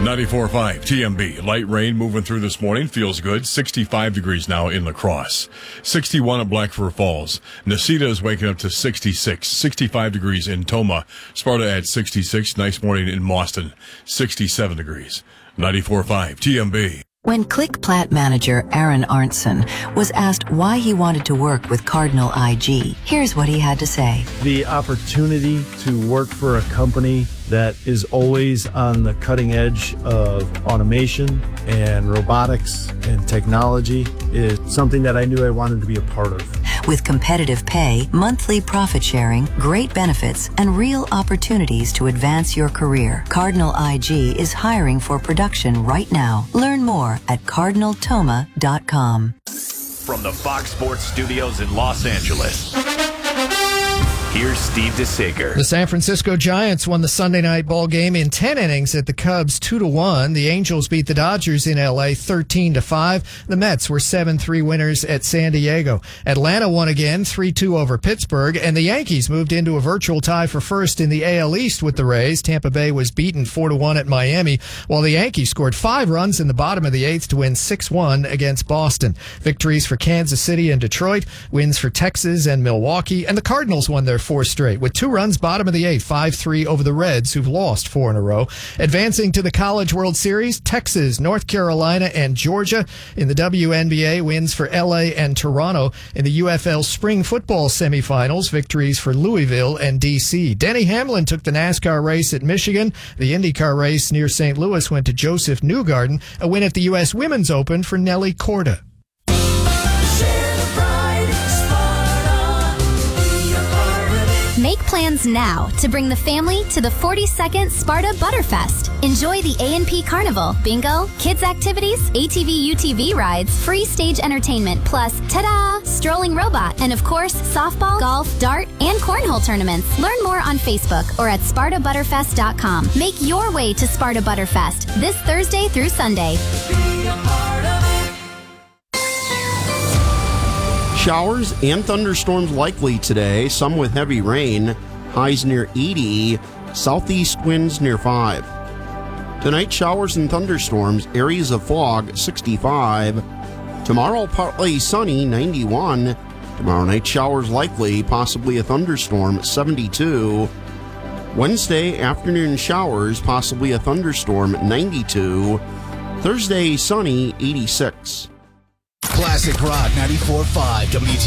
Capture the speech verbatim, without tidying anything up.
ninety-four point five T M B. Light rain moving through this morning. Feels good. sixty-five degrees now in La Crosse. sixty-one at Blackfur Falls. Necedah is waking up to sixty-six. sixty-five degrees in Tomah. Sparta at sixty-six. Nice morning in Mauston. sixty-seven degrees. ninety-four point five T M B. When Click Plat manager Aaron Arntzen was asked why he wanted to work with Cardinal I G, here's what he had to say. The opportunity to work for a company that is always on the cutting edge of automation and robotics and technology is something that I knew I wanted to be a part of. With competitive pay, monthly profit sharing, great benefits, and real opportunities to advance your career, Cardinal I G is hiring for production right now. Learn more at cardinal toma dot com. From the Fox Sports Studios in Los Angeles, here's Steve DeSager. The San Francisco Giants won the Sunday night ball game in ten innings at the Cubs two to one. The Angels beat the Dodgers in L A thirteen to five. The Mets were seven three winners at San Diego. Atlanta won again three two over Pittsburgh, and the Yankees moved into a virtual tie for first in the A L East with the Rays. Tampa Bay was beaten four to one at Miami, while the Yankees scored five runs in the bottom of the eighth to win six one against Boston. Victories for Kansas City and Detroit, wins for Texas and Milwaukee, and the Cardinals won their four straight with two runs bottom of the eighth, five three over the Reds, who've lost four in a row. Advancing to the College World Series, Texas, North Carolina, and Georgia. In the W N B A, wins for L A and Toronto. In the U F L Spring Football semifinals, victories for Louisville and D C. Denny Hamlin took the NASCAR race at Michigan. The IndyCar race near Saint Louis went to Joseph Newgarden. A win at the U S Women's Open for Nelly Korda. Make plans now to bring the family to the forty-second Sparta Butterfest. Enjoy the A and P Carnival, bingo, kids activities, A T V U T V rides, free stage entertainment, plus, ta-da, strolling robot, and of course, softball, golf, dart, and cornhole tournaments. Learn more on Facebook or at sparta butterfest dot com. Make your way to Sparta Butterfest this Thursday through Sunday. Be a part of it. Showers and thunderstorms likely today, some with heavy rain, highs near eighty, southeast winds near five. Tonight, showers and thunderstorms, areas of fog, sixty-five. Tomorrow, partly sunny, ninety-one. Tomorrow night, showers likely, possibly a thunderstorm, seventy-two. Wednesday, afternoon showers, possibly a thunderstorm, ninety-two. Thursday, sunny, eighty-six. Classic Rock ninety-four point five W T